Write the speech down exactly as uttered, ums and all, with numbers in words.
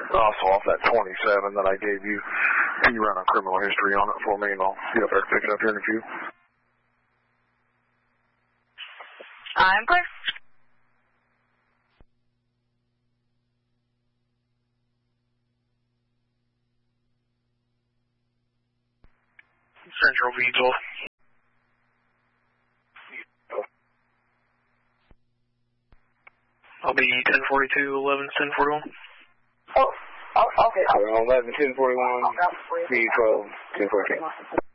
Also off that twenty-seven that I gave you. Can you run a criminal history on it for me, and I'll be up there to pick it up here in a few. I'm clear. Central Vehicle. I'll be ten forty-two, eleven, ten forty-one. Oh, oh okay. eleven, ten forty-one, B twelve, ten forty-two.